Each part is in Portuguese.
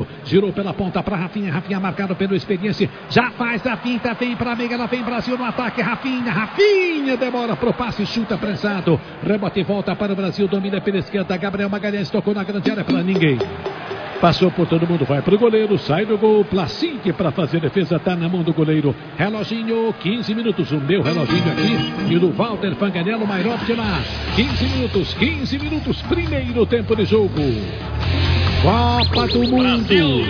Girou pela ponta para Rafinha. Rafinha marcado pelo Experiência. Já faz a finta. Vem para a meia. Ela vem Brasil no ataque. Rafinha demora pro passe. Chuta prensado. Rebote e volta para o Brasil. Domina pela esquerda. Gabriel Magalhães tocou na grande área para ninguém. Passou por todo mundo, vai pro goleiro, sai do gol, Placinte para fazer defesa, tá na mão do goleiro. Reloginho, 15 minutos, o meu reloginho aqui e do Walter Fanganello, Mairotti lá. 15 minutos, primeiro tempo de jogo. Copa do Mundo.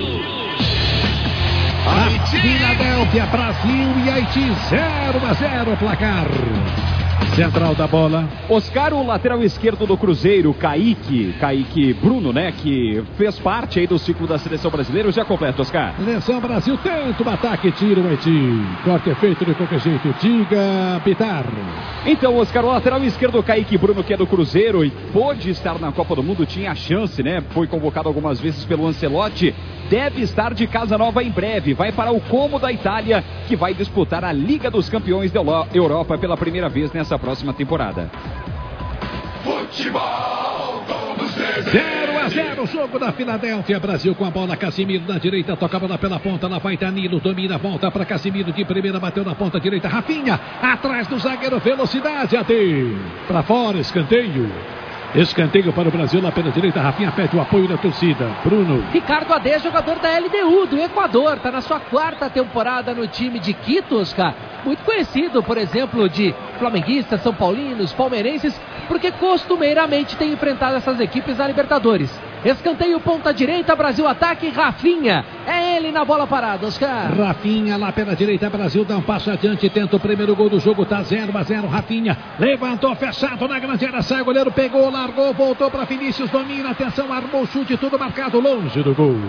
A Filadélfia, Brasil e Haiti, 0-0 placar. Central da bola. Oscar, o lateral esquerdo do Cruzeiro, Kaique Bruno, né, que fez parte aí do ciclo da seleção brasileira, já completo, Oscar. Seleção Brasil tenta o ataque, tira o Haiti. Corte é feito de qualquer jeito, diga Pitar. Então, Oscar, o lateral esquerdo, Kaique Bruno, que é do Cruzeiro e pôde estar na Copa do Mundo, tinha a chance, né, foi convocado algumas vezes pelo Ancelotti, deve estar de casa nova em breve, vai para o Como da Itália, que vai disputar a Liga dos Campeões da Europa pela primeira vez nessa próxima temporada. Futebol, vamos ver. 0-0, jogo da Filadélfia. Brasil com a bola, Casimiro na direita, toca a bola pela ponta, lá vai Danilo, domina, volta para Casimiro de primeira, bateu na ponta direita, Rafinha, atrás do zagueiro, velocidade, até para fora, escanteio. Escanteio para o Brasil lá pela direita. Rafinha pede o apoio da torcida. Bruno. Ricardo Ade, jogador da LDU do Equador. Está na sua 4ª temporada no time de Quito, Oscar. Muito conhecido, por exemplo, de flamenguistas, são paulinos, palmeirenses, porque costumeiramente tem enfrentado essas equipes na Libertadores. Escanteio, ponta direita, Brasil ataque, Rafinha. É ele na bola parada, Oscar. Rafinha lá pela direita, Brasil dá um passo adiante, tenta o primeiro gol do jogo, tá 0-0. Rafinha levantou, fechado na grande área, sai o goleiro, pegou, largou, voltou para Vinícius, domina, atenção, armou o chute, tudo marcado longe do gol.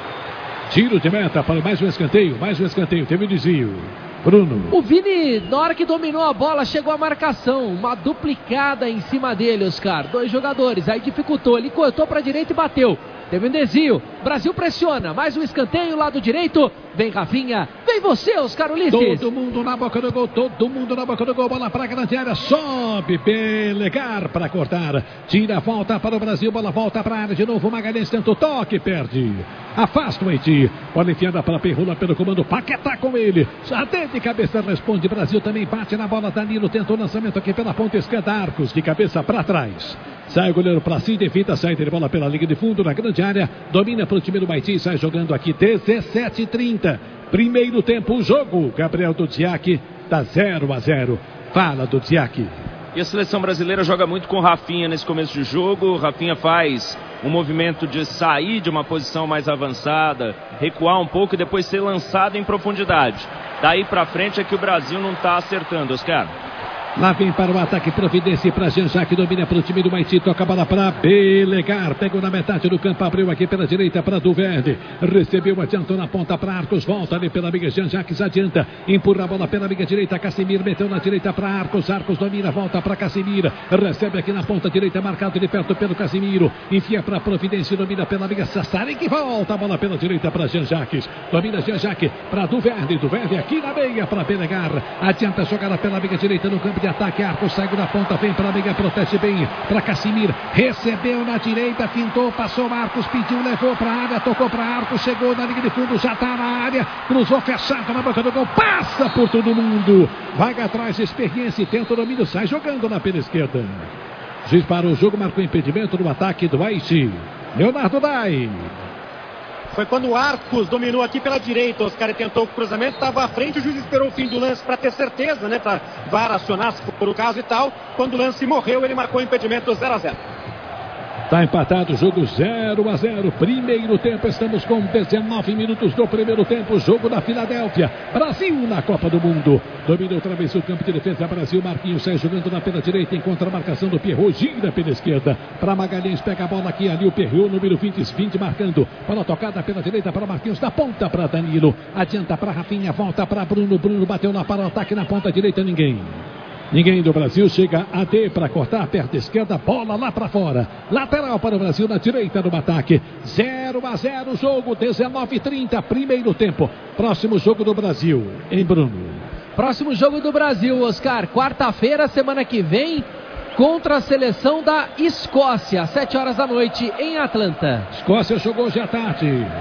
Tiro de meta para mais um escanteio, teve um desvio. Bruno. O Vini, na hora que dominou a bola, chegou a marcação, uma duplicada em cima dele, Oscar. 2 jogadores, aí dificultou, ele cortou para a direita e bateu. Teve um desvio, Brasil pressiona, mais um escanteio, lado direito, vem Rafinha, vem você, Oscar Ulisses. Todo mundo na boca do gol, bola para a grande área, sobe, Belegar para cortar, tira, volta para o Brasil, bola volta para a área de novo, Magalhães tenta o toque, perde, afasta o Haiti, bola enfiada para Perrula pelo comando, Paquetá com ele, até de cabeça responde, Brasil também bate na bola, Danilo tenta o lançamento aqui pela ponta esquerda, Arcos de cabeça para trás. Sai o goleiro para cima, evita, sai de bola pela linha de fundo, na grande área, domina para o time do Haiti, sai jogando aqui, 17h30, primeiro tempo, o jogo, Gabriel Dudziak, tá 0-0, fala Dudziak. E a seleção brasileira joga muito com Rafinha nesse começo de jogo, Rafinha faz um movimento de sair de uma posição mais avançada, recuar um pouco e depois ser lançado em profundidade. Daí para frente é que o Brasil não está acertando, Oscar. Lá vem para o ataque, Providência para Jean-Jacques, domina para o time do Haiti, toca a bola para Belegar, pegou na metade do campo, abriu aqui pela direita para Duverde, recebeu, adiantou na ponta para Arcos, volta ali pela amiga Jean-Jacques, adianta, empurra a bola pela amiga direita, Casemiro meteu na direita para Arcos, Arcos domina, volta para Casemiro, recebe aqui na ponta direita, marcado de perto pelo Casemiro, enfia para Providência, domina pela amiga Sassari, que volta a bola pela direita para Jean-Jacques, domina Jean-Jacques para Duverde, Duverde aqui na meia para Belegar, adianta a jogada pela amiga direita no campo de ataque, Arcos sai da ponta, vem para a amiga, protege bem para Casimir, recebeu na direita, fintou, passou Marcos, pediu, levou para a área, tocou para Arcos, chegou na linha de fundo, já está na área, cruzou fechado na boca do gol, passa por todo mundo, vai atrás, Experiência, tenta o domínio, sai jogando na pela esquerda. Juiz para o jogo, marcou impedimento no ataque do Haiti. Leonardo Dai. Foi quando o Arcos dominou aqui pela direita, Oscar tentou o cruzamento, estava à frente, o juiz esperou o fim do lance para ter certeza, né, para VAR acionar se for o caso e tal. Quando o lance morreu, ele marcou o impedimento 0-0. Está empatado o jogo 0-0. Primeiro tempo, estamos com 19 minutos do primeiro tempo. Jogo da Filadélfia. Brasil na Copa do Mundo. Domina outra vez o campo de defesa. Brasil, Marquinhos sai jogando na pela direita. Encontra a marcação do Pierrot. Gira pela esquerda. Para Magalhães, pega a bola aqui. Ali o Pierrot, número 20 marcando. Bola tocada pela direita para Marquinhos. Da ponta para Danilo. Adianta para Rafinha. Volta para Bruno. Bruno bateu lá para o ataque na ponta direita. Ninguém do Brasil, chega a D para cortar, perto esquerda, bola lá para fora. Lateral para o Brasil na direita do ataque. 0-0 jogo, 19h30, primeiro tempo. Próximo jogo do Brasil, em Bruno. Próximo jogo do Brasil, Oscar, quarta-feira, semana que vem, contra a seleção da Escócia, às 7 horas da noite, em Atlanta. Escócia jogou hoje à tarde.